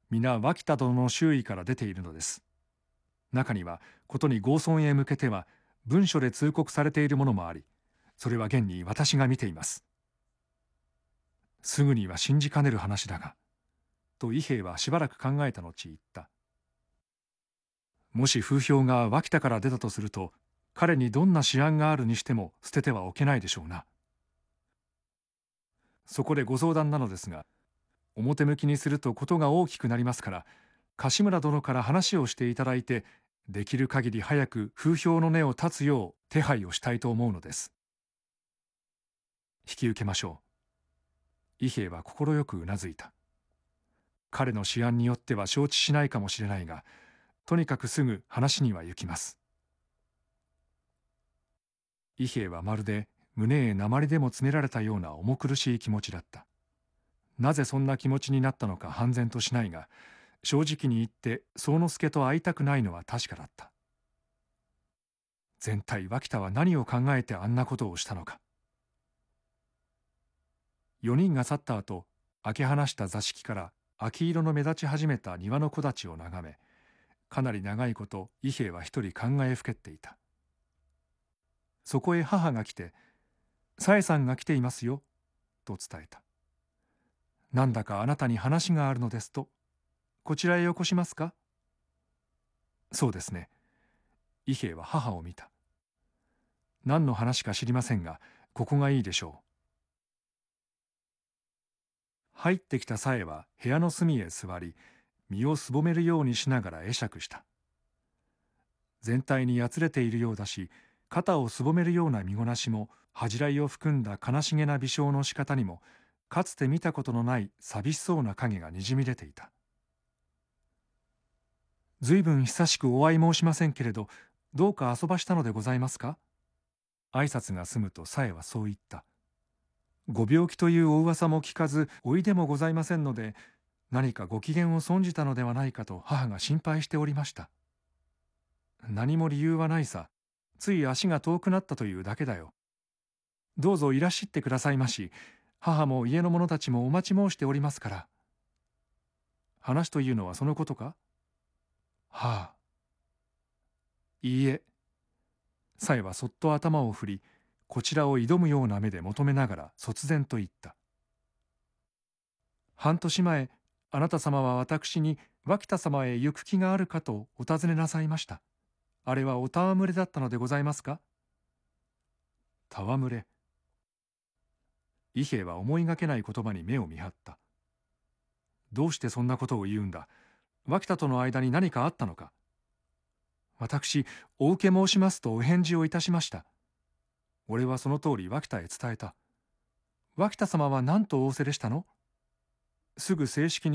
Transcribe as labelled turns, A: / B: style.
A: 皆脇田殿の周囲から出ているのです。中にはことに豪村へ向けては文書で通告されているものもあり、それは現に私が見ています。すぐには信じかねる話だが、と伊兵衛はしばらく考えた後言った。もし風評が脇田から出たとすると、彼にどんな私案があるにしても捨ててはおけないでしょうな。そこでご相談なのですが、表向きにするとことが大きくなりますから、柏村殿から話をしていただいて、できる限り早く風評の根を断つよう手配をしたいと思うのです。引き受けましょう。伊兵衛は快くうなずいた。彼の私案によっては承知しないかもしれないが、とにかくすぐ話には行きます。伊兵衛はまるで胸へ鉛でも詰められたような重苦しい気持ちだった。なぜそんな気持ちになったのか判然としないが、正直に言って宗之助と会いたくないのは確かだった。全体脇田は何を考えてあんなことをしたのか。4人が去った後、開け放した座敷から秋色の目立ち始めた庭の木立を眺め、かなり長いこと伊兵衛は一人考えふけっていた。そこへ母が来て、さえさんが来ていますよ、と伝えた。なんだかあなたに話があるのですと。こちらへよこしますか。そうですね。伊兵衛は母を見た。何の話か知りませんが、ここがいいでしょう。入ってきたさえは部屋の隅へ座り、身をすぼめるようにしながら会釈した。全体にやつれているようだし、肩をすぼめるような身ごなしも、恥じらいを含んだ悲しげな微笑の仕方にも、かつて見たことのない寂しそうな影がにじみ出ていた。ずいぶん久しくお会い申しませんけれど、どうか遊ばしたのでございますか。挨拶が済むとさえはそう言った。ご病気というお噂も聞かずおいでもございませんので、何かご機嫌を損じたのではないかと母が心配しておりました。何も理由はないさ。つい足が遠くなったというだけだよ。どうぞいらっしゃってくださいまし。母も家の者たちもお待ち申しておりますから。話というのはそのことか。はあ。いいえ。さえはそっと頭を振り、こちらを挑むような目で求めながら突然と言った。半年前、あなた様は私に脇田様へ行く気があるかとお尋ねなさいました。あれはお戯れだったのでございますか。戯れ。伊兵衛は思いがけない言葉に目を見張った。どうしてそんなことを言うんだ。脇田との間に何かあったのか。私、お受け申しますとお返事をいたしました。俺はその通り脇田へ伝えた。脇田様は何と仰せでしたの。すぐ正式に